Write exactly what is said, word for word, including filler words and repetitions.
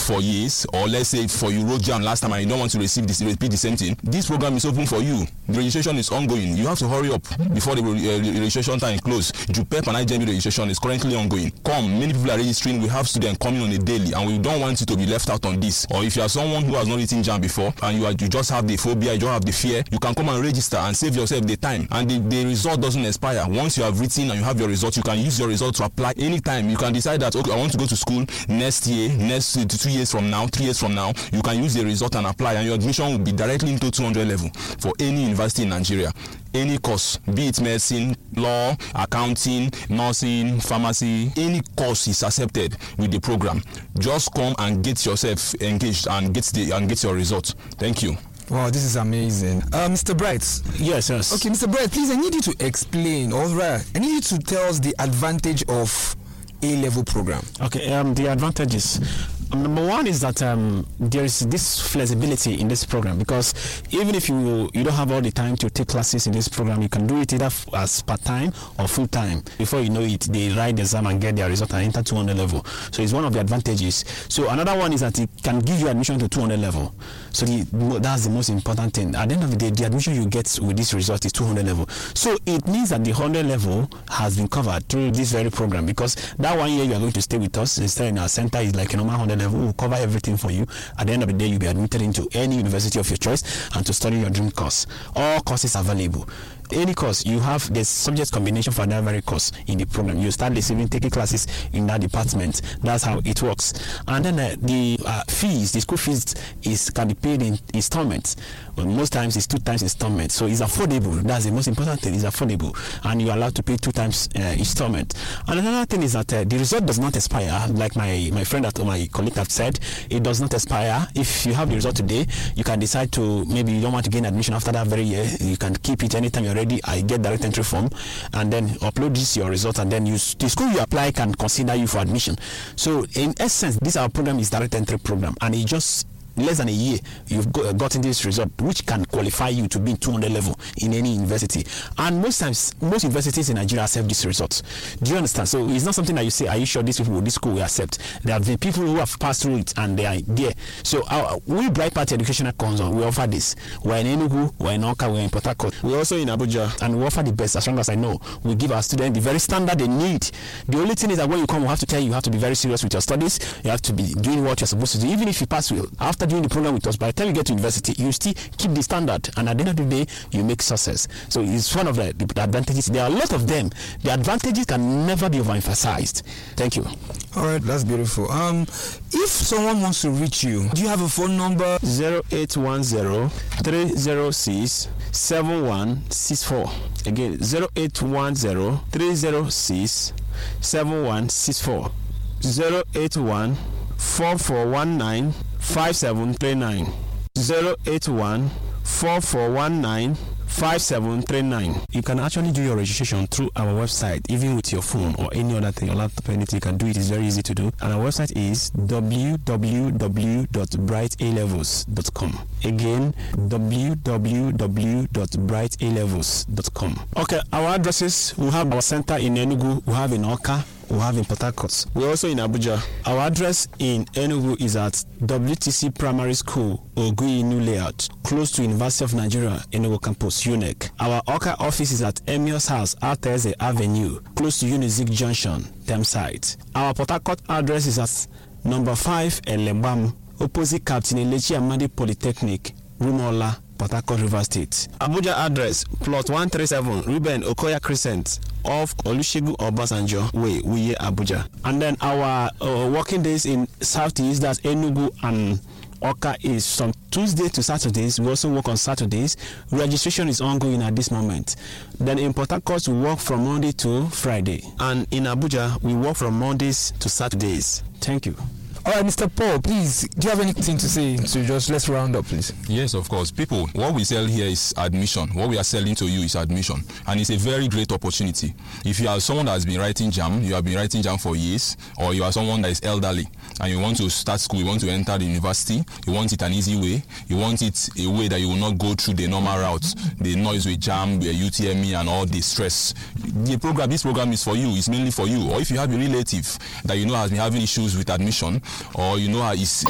for years, or let's say for you wrote JAMB last time and you don't want to receive this, repeat the same thing, this program is open for you. The registration is ongoing. You have to hurry up before the uh, registration time close. JUPEP and I J M B registration is currently ongoing. Come, many people are registering. We have students coming on a daily, and we don't want you to be left out on this. Or if you are someone who has not written JAMB before and you are you just have the phobia, you don't have the fear, you can come and register and save yourself the time. And the, the result doesn't expire. Once you have written and you have your result, you can use your result to apply anytime. You can decide that, okay, I want to go to school next year, next uh, two years from now, three years from now. You can use the result and apply, and your admission will be directly into two hundred level for any university in Nigeria. Any course, be it medicine, law, accounting, nursing, pharmacy, any course is accepted with the program. Just come and get yourself engaged and get the and get your result. Thank you. Wow, this is amazing. Uh, Mister Bright. Yes, yes. Okay, Mister Bright, please, I need you to explain, all right, I need you to tell us the advantage of A-level program. Okay, um, the advantages. Um, number one is that um, there is this flexibility in this program, because even if you you don't have all the time to take classes in this program, you can do it either f- as part-time or full-time. Before you know it, they write the exam and get their result and enter two hundred level. So it's one of the advantages. So another one is that it can give you admission to two hundred level. So the, that's the most important thing. At the end of the day, the admission you get with this result is two hundred level. So it means that the one hundred level has been covered through this very program, because that one year you are going to stay with us, instead in our center is like a normal one hundred level. We will cover everything for you. At the end of the day, you'll be admitted into any university of your choice and to study your dream course. All courses are available. Any course you have, the subject combination for that very course in the program. You start receiving taking classes in that department. That's how it works. And then uh, the uh, fees, the school fees is can be paid in installments. Well, most times it's two times installment, so it's affordable. That's the most important thing. It's affordable, and you're allowed to pay two times uh, installment. And another thing is that uh, the result does not expire. Like my my friend at my colleague have said, it does not expire. If you have the result today, you can decide to maybe you don't want to gain admission after that very year. You can keep it anytime you're ready. I get direct entry form, and then upload this your result, and then you the school you apply can consider you for admission. So in essence, this our program is direct entry program, and it just less than a year you've got, uh, gotten this result, which can qualify you to be in two hundred level in any university. And most times, most universities in Nigeria accept this result. Do you understand? So it's not something that you say, are you sure these people, this school will accept? There have been people who have passed through it and they are there. So our, we Bright Path Educational Council, we offer this. We're in Enugu, we're in Oka, we're in Port Harcourt. We're also in Abuja, and we offer the best. As long as I know, we give our students the very standard they need. The only thing is that when you come, we have to tell you, you have to be very serious with your studies. You have to be doing what you're supposed to do. Even if you pass well, after doing the program with us, by the time you get to university, you still keep the standard, and at the end of the day, you make success. So it's one of the, the advantages. There are a lot of them. The advantages can never be overemphasized. Thank you. All right, that's beautiful. Um, if someone wants to reach you, do you have a phone number? zero eight one zero, three zero six, seven one six four. Again, zero eight one zero, three zero six, seven one six four. zero eight one, four four one nine, five seven three nine. zero eight one, four four one nine, five seven three nine. You can actually do your registration through our website, even with your phone or any other thing, your laptop, anything. You can do it. It's very easy to do. And our website is w w w dot bright a levels dot com. Again, w w w dot bright a levels dot com. Okay, our addresses: we have our center in Enugu, we have in Oka, we have in Port Harcourt. We're also in Abuja. Our address in Enugu is at W T C Primary School, Oguinu Layout, close to University of Nigeria, Enugu Campus, U N E C. Our Oka office is at Emios House, Arteze Avenue, close to Unizik Junction, Thameside. Our Port Harcourt address is at number five Elebam, opposite Captain Elechi Amadi Polytechnic, Rumola, Port Harcourt, River State. Abuja address, plot one thirty-seven, Ruben Okoya Crescent, off Olusegun Obasanjo Way, Uye, Abuja. And then our uh, working days in Southeast, that's Enugu and Oka, is from Tuesday to Saturdays. We also work on Saturdays. Registration is ongoing at this moment. Then in Port Harcourt, we work from Monday to Friday. And in Abuja, we work from Mondays to Saturdays. Thank you. All right, Mister Paul, please, do you have anything to say? So just let's round up, please. Yes, of course. People, what we sell here is admission. What we are selling to you is admission. And it's a very great opportunity. If you are someone that has been writing JAMB, you have been writing JAMB for years, or you are someone that is elderly, and you want to start school, you want to enter the university, you want it an easy way, you want it a way that you will not go through the normal routes, the noise with JAMB, U T M E, and all the stress. The program, this program is for you. It's mainly for you. Or if you have a relative that you know has been having issues with admission, or you know is